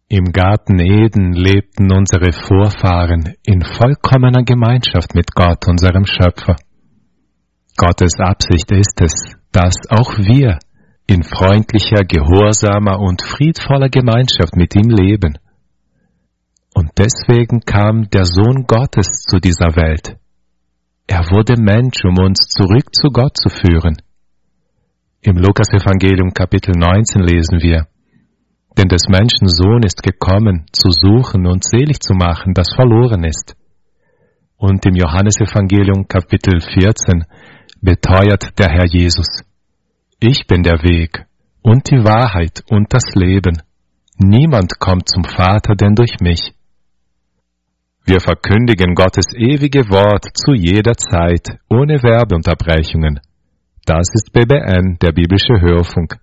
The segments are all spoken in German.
Im Garten Eden lebten unsere Vorfahren in vollkommener Gemeinschaft mit Gott, unserem Schöpfer. Gottes Absicht ist es, dass auch wir in freundlicher, gehorsamer und friedvoller Gemeinschaft mit ihm leben. Und deswegen kam der Sohn Gottes zu dieser Welt. Er wurde Mensch, um uns zurück zu Gott zu führen. Im Lukas-Evangelium Kapitel 19 lesen wir: Denn des Menschen Sohn ist gekommen, zu suchen und selig zu machen, das verloren ist. Und im Johannesevangelium Kapitel 14 beteuert der Herr Jesus: Ich bin der Weg und die Wahrheit und das Leben. Niemand kommt zum Vater denn durch mich. Wir verkündigen Gottes ewige Wort zu jeder Zeit, ohne Werbeunterbrechungen. Das ist BBN, der biblische Hörfunk.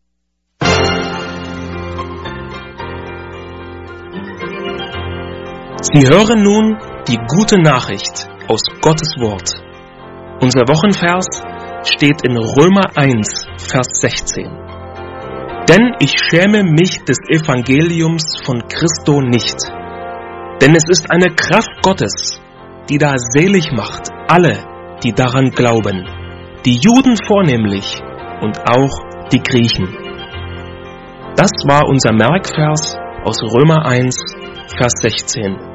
Sie hören nun die gute Nachricht aus Gottes Wort. Unser Wochenvers steht in Römer 1, Vers 16. Denn ich schäme mich des Evangeliums von Christo nicht. Denn es ist eine Kraft Gottes, die da selig macht alle, die daran glauben, die Juden vornehmlich und auch die Griechen. Das war unser Merkvers aus Römer 1, Vers 16.